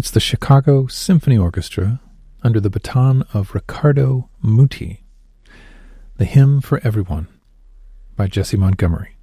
It's the Chicago Symphony Orchestra under the baton of Riccardo Muti. The Hymn for Everyone by Jessie Montgomery.